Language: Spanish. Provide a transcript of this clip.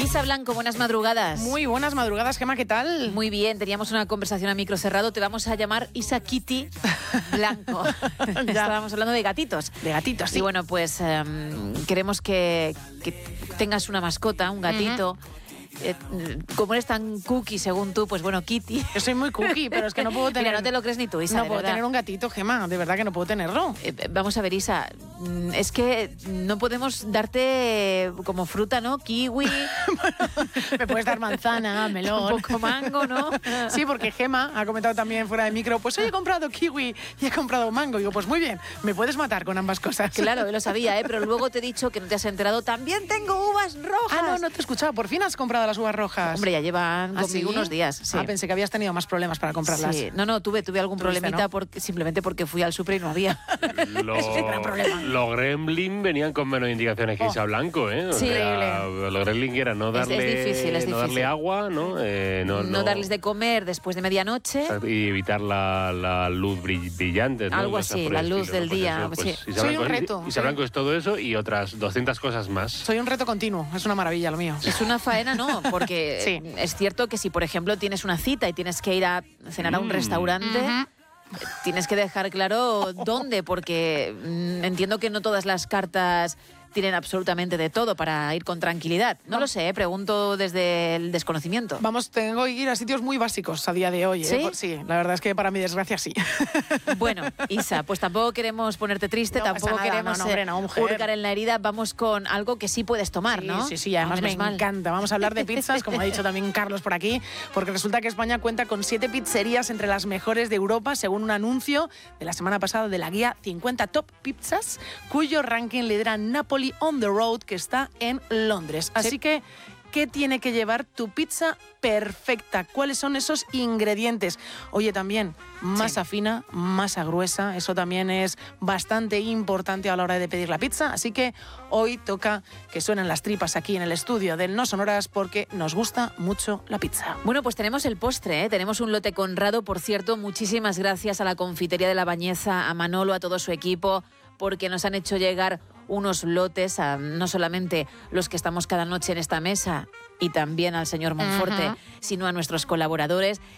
Isa Blanco, buenas madrugadas. Muy buenas madrugadas, Gemma, ¿qué tal? Muy bien, teníamos una conversación a micro cerrado. Te vamos a llamar Isa Kitty Blanco. Estábamos hablando de gatitos. De gatitos, sí. Y bueno, pues queremos que tengas una mascota, un gatito. Como eres tan cookie según tú, pues bueno, Kitty. Yo soy muy cookie, pero es que no puedo tener... Mira, no te lo crees ni tú, Isa. No puedo tener un gatito, Gemma, de verdad que no puedo tenerlo. Vamos a ver, Isa, es que no podemos darte como fruta, ¿no? Kiwi. Me puedes dar manzana, melón. Un poco mango, ¿no? Sí, porque Gemma ha comentado también fuera de micro, pues hoy he comprado kiwi y he comprado mango. Y digo, pues muy bien, me puedes matar con ambas cosas. Claro, yo lo sabía, pero luego te he dicho que no te has enterado. También tengo uvas rojas. Ah, no te he escuchado. Por fin has comprado las uvas rojas. Hombre, ya llevan conmigo unos días. Sí. Ah, pensé que habías tenido más problemas para comprarlas. Sí. No, tuve algún problemita, ¿no? simplemente porque fui al súper y no había. Los gremlin venían con menos indicaciones que Isa Blanco, ¿eh? Sí. Los gremlin que era no darle, es difícil. no darle agua, ¿no? No darles de comer después de medianoche. Y evitar la luz brillante, ¿no? Algo así, la luz del día. Pues sí. Soy un reto. Isa Blanco es todo eso y otras 200 cosas más. Soy un reto continuo, es una maravilla lo mío. Es una faena, ¿no? Porque sí. Es cierto que si, por ejemplo, tienes una cita y tienes que ir a cenar a un restaurante, tienes que dejar claro dónde, porque entiendo que no todas las cartas tienen absolutamente de todo para ir con tranquilidad. No lo sé, pregunto desde el desconocimiento. Tengo que ir a sitios muy básicos a día de hoy. ¿Sí? Sí, la verdad es que para mi desgracia sí. Bueno, Isa, pues tampoco queremos ponerte triste, tampoco queremos hurgar en la herida. Vamos con algo que sí puedes tomar, ¿no? Sí, además me encanta. Vamos a hablar de pizzas, como ha dicho también Carlos por aquí, porque resulta que España cuenta con 7 pizzerías entre las mejores de Europa, según un anuncio de la semana pasada de la guía 50 Top Pizzas, cuyo ranking lidera Napoli on the Road, que está en Londres. Así que, ¿qué tiene que llevar tu pizza perfecta? ¿Cuáles son esos ingredientes? Oye, también, masa fina, masa gruesa, eso también es bastante importante a la hora de pedir la pizza. Así que hoy toca que suenen las tripas aquí en el estudio del No Sonoras, porque nos gusta mucho la pizza. Bueno, pues tenemos el postre, ¿eh? Tenemos un lote Conrado, por cierto. Muchísimas gracias a la Confitería de la Bañeza, a Manolo, a todo su equipo, porque nos han hecho llegar unos lotes a no solamente los que estamos cada noche en esta mesa y también al señor Monforte, sino a nuestros colaboradores.